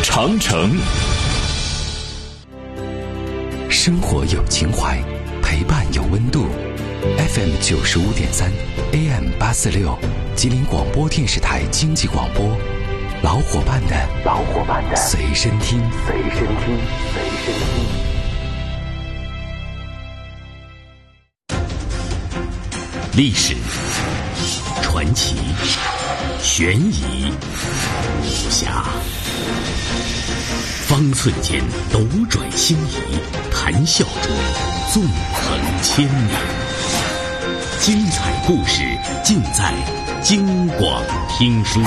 长城。生活有情怀，陪伴有温度。FM 95.3 AM 846，吉林广播电视台经济广播，老伙伴的随身听。历史、传奇、悬疑、武侠，方寸间斗转星移，谈笑中纵横千年。精彩故事尽在京广听书。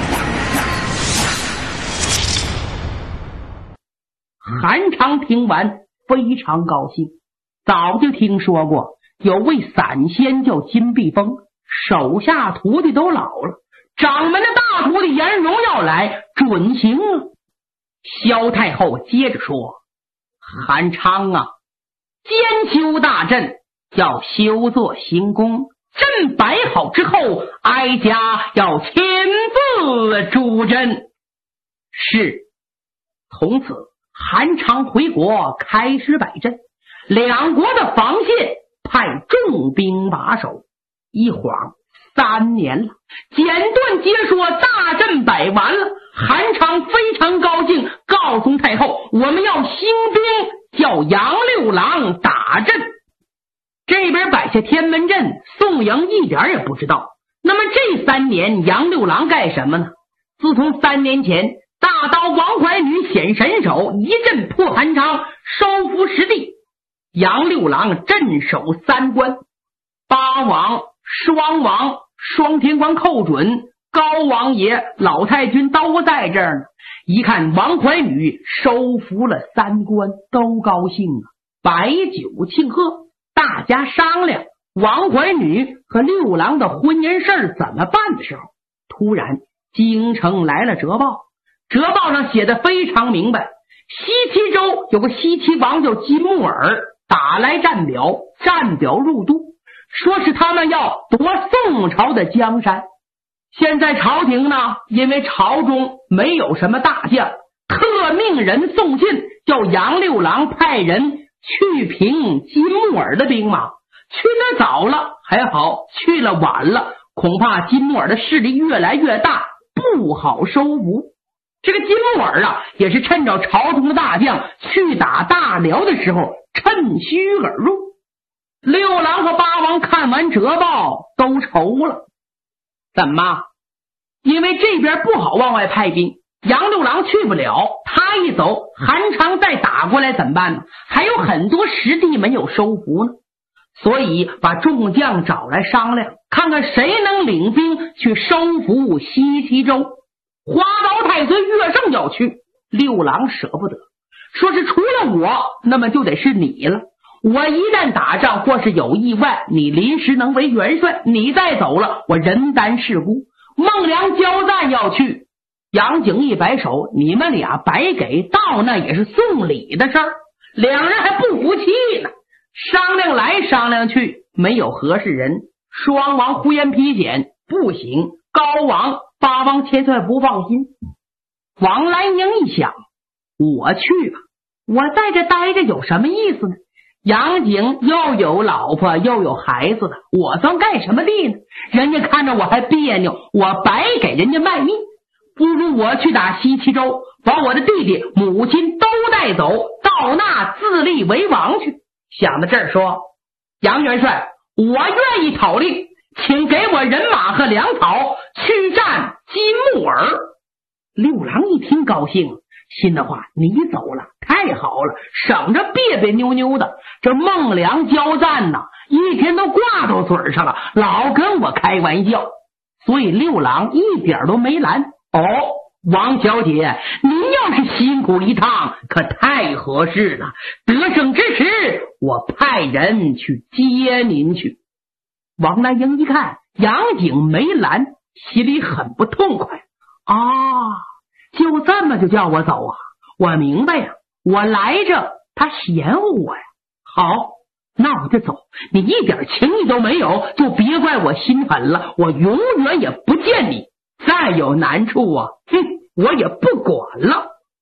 韩昌听完非常高兴，早就听说过有位散仙叫金碧峰，手下徒弟都老了，掌门的大徒弟颜荣要来准行了。萧太后接着说，韩昌啊，监修大阵，要修作行宫，阵摆好之后，哀家要亲自主阵。是。从此韩昌回国开始摆阵，两国的防线派重兵把守。一晃3年了，简短接说大阵摆完了，韩昌非常高兴，告诉太后，我们要兴兵，叫杨六郎打阵。这边摆下天门阵，宋营一点也不知道。那么这3年杨六郎干什么呢？自从3年前大刀王怀女显神手，一阵破韩昌，收服实地，杨六郎镇守3关，八王、双王、双天关寇准，高王爷、老太君都在这儿呢。一看王怀女收服了3关，都高兴啊，摆酒庆贺。大家商量王怀女和六郎的婚姻事怎么办的时候，突然京城来了折报，折报上写的非常明白，西岐州有个西岐王叫金木耳，打来战表，战表入都，说是他们要夺宋朝的江山。现在朝廷呢，因为朝中没有什么大将，特命人送信，叫杨六郎派人去平金木耳的兵马。去得早了还好，去了晚了，恐怕金木耳的势力越来越大，不好收服。这个金木耳啊，也是趁着朝中的大将去打大辽的时候趁虚而入。六郎和八王看完折报都愁了，怎么？因为这边不好往外派兵，杨六郎去不了，他一走，韩昌再打过来怎么办呢？还有很多实地没有收服呢。所以把众将找来商量，看看谁能领兵去收服西岐州。花刀太岁岳胜要去，六郎舍不得，说是除了我，那么就得是你了。我一旦打仗或是有意外，你临时能为元帅，你再走了，我人担事故。孟良交战要去，杨景一摆手，你们俩白给，到那也是送礼的事儿。两人还不服气呢，商量来商量去，没有合适人。双王呼延丕简不行，高王、八王千岁不放心。王兰英一想，我去吧，我在这待着有什么意思呢？杨景又有老婆又有孩子的，我算盖什么地呢？人家看着我还别扭，我白给人家卖命。不如我去打西岐州，把我的弟弟母亲都带走，到那自立为王去。想到这儿说，杨元帅，我愿意讨令，请给我人马和粮草去战金木耳。六郎一听高兴，心的话，你走了太好了，省着别别扭扭的。这孟良交战呐，一天都挂到嘴上了，老跟我开玩笑。所以六郎一点都没拦。王小姐，您要是辛苦一趟，可太合适了。得胜之时，我派人去接您去。王兰英一看杨景没拦，心里很不痛快。就这么就叫我走啊？我明白呀，我来着他嫌我呀。好，那我就走，你一点情义都没有，就别怪我心狠了，我永远也不见你。再有难处啊，我也不管了。